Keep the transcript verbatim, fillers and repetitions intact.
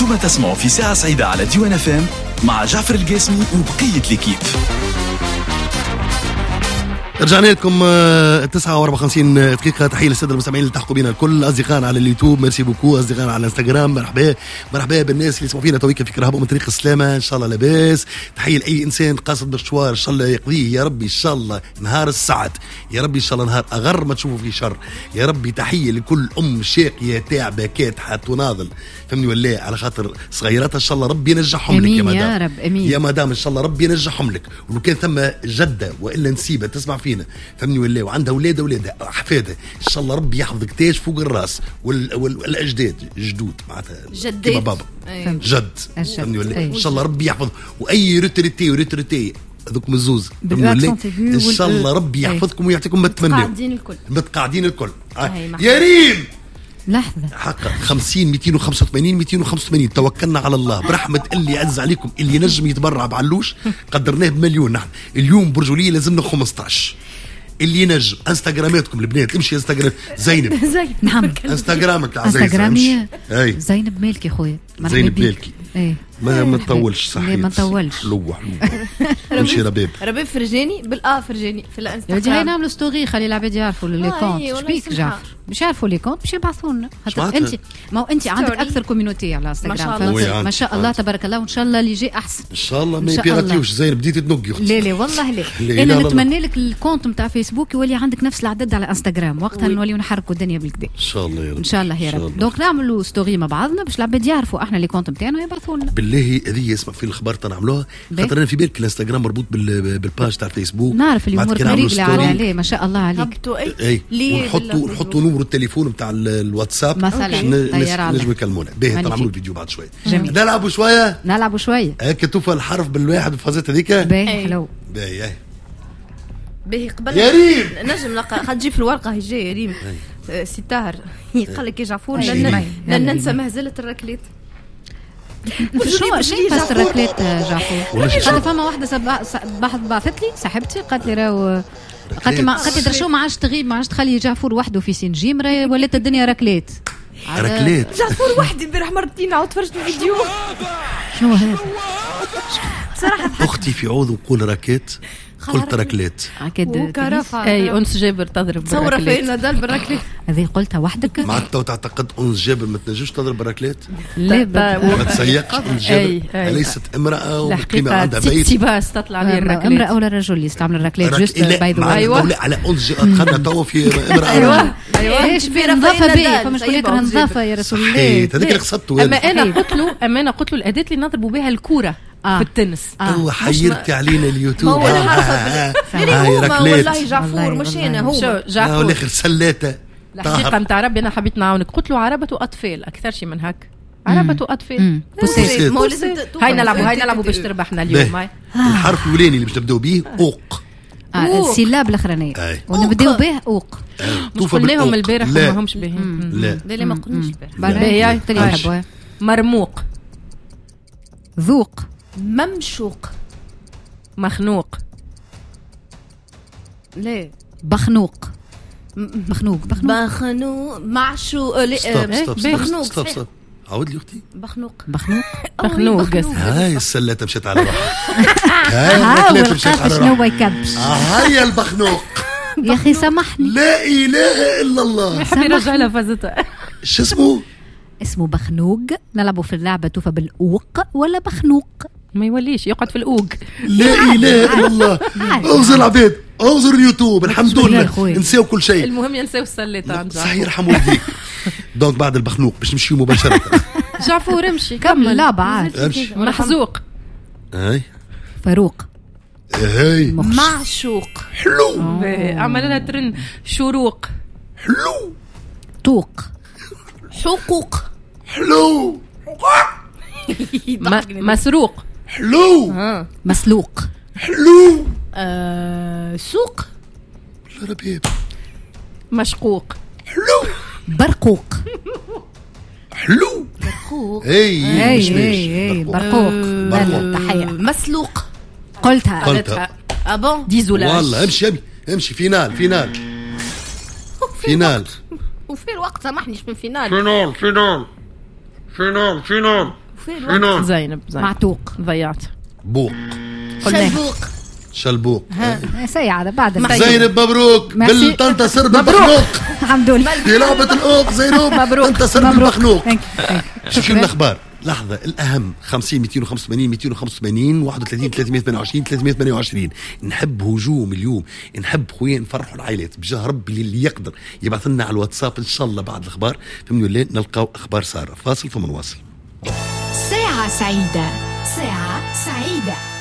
أنتم تسمعوا في ساعة سعيدة على ديوان اف ام مع جعفر القاسمي وبقية الكيب. رجعنا لكم تسعة وأربعة وخمسين دقيقة. تحية للسادة المستمعين اللي تحقوا بينا الكل، أصدقائنا على اليوتيوب ميرسي بوكو، أصدقائنا على الانستغرام مرحبا مرحبا بالناس اللي يسمعوا فينا تويكا في كرهبة من طريق السلامة، إن شاء الله لاباس. تحية لأي إنسان قاصد مشوار إن شاء الله يقضيه يا ربي، إن شاء الله نهار السعد يا ربي، إن شاء الله نهار أغر ما تشوفوا فيه شر يا ربي. تحية لكل أم شاقية تعبة كاتحة تناضل فهمني ولا على خاطر صغيراتها، إن شاء الله ربي ينجحهم لك يا مدام، يا رب امين يا مدام، ان شاء الله ربي ينجحهم لك. ولو كان ثم جده والا نسيبه تسمع فينا فهمني ولا وعندها اولاد اولادها احفادها، ان شاء الله ربي يحفظك تاج فوق الراس وال... وال... والاجداد جدود معناتها جدات بابا أيه. جد فهمني ولا أيه. ان شاء الله ربي يحفظ، واي ريتريتي وريتريتي هذوك مزوز فهمني ولا ان شاء الله ربي يحفظكم ويعطيكم ما تتمنوا. متقاعدين الكل متقاعدين الكل يا ريم. لحظة حقا خمسين مئتين وخمسة وثمانين مئتين وخمسة وثمانين توكلنا على الله برحمة اللي عز عليكم. اللي نجم يتبرع بعلوش قدرناه بمليون. نحن اليوم برجولية لازمنا خمسطاش. اللي ينجم انستغراماتكم البنات امشي انستغرام زينب زينب نعم انستغرامك عزيزة انستغرامي اي زينب مالكي خويا زينب مالكي ايه ما ما تطولش صحيح ما نطولش حلوة حلوة امشي ربيب ربيب فرجاني بالآ فرجاني في الانستغرام. يا هاي نعملوا ستوري خلي العباد يعرفوا لي كونت. شبيك جعفر مش يعرفوا لي كونت مش يبعثوا لنا خاطر انت ما هو انت عندك اكثر كوميونيتي على انستغرام ما شاء الله تبارك الله، وان شاء الله اللي جاي احسن ان شاء الله. ما يبيراتيوش زين بديتي تنقي اختي. لا لا والله لا انا نتمنى لك الكونت نتاع فيسبوك يولي عندك نفس العدد على انستغرام، وقتها نوليو نحركوا الدنيا بالكدا ان شاء الله يا رب ان شاء الله يا رب. دونك نعملوا ستوري مع بعضنا باش العباد يعرفوا احنا لي كونت نتاعنا ويبعثوا لنا. بالله هذه اسمع في الاخبار تنعملوها خاطر انا في بالك الانستغرام مربوط بالباج تاع الفيسبوك. نعرف اللي امورك مريقله عليه ما شاء الله عليك. اي ونحطوا نحطوا نمر التليفون نتاع الواتساب مثلا نجم يكلمونا باهي. تنعملوا الفيديو بعد شويه. نلعبوا شويه نلعبوا شويه هكا توفى الحرف بالواحد الفازات هذيك باهي حلو باهي باهي قبل يا ريم نجم نلقى خد تجيب في الورقه هي جايه يا ريم سي طاهر قال لك يا جعفور لن ننسى مهزله الركليت. شنو شنو بس الركليت جعفور؟ هذا فما واحده بعثت لي صاحبتي قالت لي راهو قالت لي قالت لي درشو ما عادش تغيب ما عادش تخلي جعفور وحده في سنجيم راهي ولات الدنيا ركليت ركليت جعفور وحدي امبارح مرتين عاود تفرجت في الفيديو. شنو هذا بصراحه اختي في عوض نقول راكيت قلت ركليت وكرفه اي انس جابر تضرب تصور في نادال بالركليت هذه قلتها وحدك مع تو تعتقد انس جابر ما تنجمش تضرب بالركليت لا ما تسيقش انس جابر ليست امراه وقيمه عندها بيت تباس تطلع لي الركليت امراه ولا رجل اللي يستعمل الركليت جوست باي ذا ايوه على انس دخلنا تو في امراه ايوه ايوه ايش في نظافه بيه فما شكون يكره نظافه يا رسول الله. هذاك اللي قصدته اما انا قلت له اما انا قلت له الاداه اللي نضربوا بها الكوره آه. في التنس تو آه. حيرتي علينا اليوتيوب هو الحرفه هاي ركليت والله جعفور مش انا هو جعفور الاخر سلاته الحقيقه نتاع ربي انا حبيت نعاونك. قلت له عربه اطفال اكثر شيء من هك عربه اطفال هاي نلعبوا هاي نلعبوا باش تربحنا اليوم. هاي الحرف الاولاني اللي باش نبداو به اوق اه السلاب الاخرانيه ونبداو به اوق قلناهم البارح وما همش باهين. لا لا ما قلناش به مرموق ذوق ممشوق مخنوق لا بخنوق بخنوق بخنوق معشوق بخنوق ستوب ستوب عاود لي اختي بخنوق بخنوق بخنوق هاي السلاتة مشات على روحها هاي الركلات مشات على روحها شنو يكبش هاي البخنوق يا اخي سامحني لا اله الا الله حبي رجع لها فازتها شو اسمه اسمه بخنوق. نلعبوا في اللعبة توفى بالأوق ولا بخنوق ما يوليش يقعد في الأوق. لا إله إلا الله أوزر العباد أوزر اليوتيوب الحمد لله نساو كل شيء المهم ينساو السلة عند صحيح يرحم والديك. دونك بعد البخنوق باش نمشيو مباشرة جعفور امشي كمل لا بعد محزوق هاي فاروق هاي معشوق حلو عمل لها ترن شروق حلو طوق حقوق حلو مسروق حلو مسلوق حلو سوق ربيب مشقوق حلو برقوق حلو برقوق اي اي برقوق لا تحية مسلوق قلتها قلتها ابون ديزولاج والله امشي امشي امشي فينال فينال فينال وفي الوقت سامحني من فينال فينال فينال فينال فينال زينب زينب معتوق ضيعت بوق شلبوق شلبوق سيعة بعد زينب مبروك بالتنتصر بالمخنوق الحمد لله في لعبة الأوق زينب مبروك تنتصر بالمخنوق. شوف شو الأخبار لحظة الأهم خمسين مئتين وخمسة وثمانين مئتين وخمسة وثمانين واحد وثلاثين ثلاثمئة وثمانية وعشرين ثلاثمئة وثمانية وعشرين. نحب هجوم اليوم نحب خويا نفرحوا العائلات بجاه ربي اللي يقدر يبعث لنا على الواتساب إن شاء الله بعد الأخبار فمن ولا نلقاو أخبار سارة. فاصل ثم نواصل. ساعة سعيدة ساعة سعيدة.